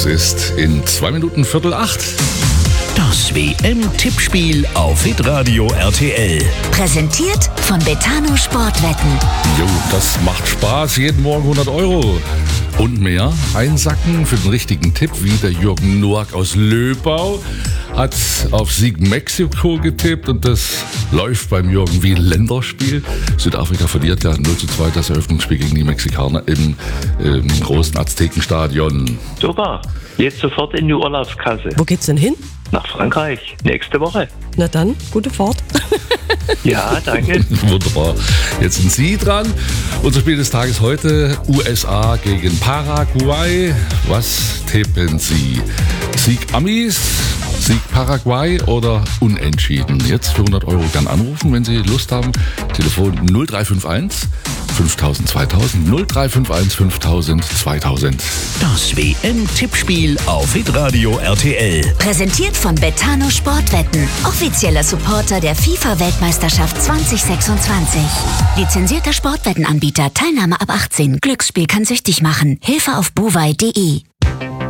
Es ist in 2 Minuten 7:45. Das WM-Tippspiel auf Hitradio RTL. Präsentiert von Betano Sportwetten. Jo, das macht Spaß. Jeden Morgen 100 Euro. Und mehr einsacken für den richtigen Tipp, wie der Jürgen Noack aus Löbau hat auf Sieg Mexiko getippt und das läuft beim Jürgen wie ein Länderspiel. Südafrika verliert ja 0:2 das Eröffnungsspiel gegen die Mexikaner im großen Aztekenstadion. Super, jetzt sofort in die Urlaubskasse. Wo geht's denn hin? Nach Frankreich, nächste Woche. Na dann, gute Fahrt. Ja, danke. Wunderbar. Jetzt sind Sie dran. Unser Spiel des Tages heute: USA gegen Paraguay. Was tippen Sie? Sieg Amis, Sieg Paraguay oder Unentschieden? Jetzt für 100 Euro gern anrufen, wenn Sie Lust haben. Telefon 0351 5000 2000 0351 5000 2000. Das WM-Tippspiel auf Hitradio RTL. Präsentiert von Betano Sportwetten. Offizieller Supporter der FIFA-Weltmeisterschaft 2026. Lizenzierter Sportwettenanbieter. Teilnahme ab 18. Glücksspiel kann süchtig machen. Hilfe auf buwei.de.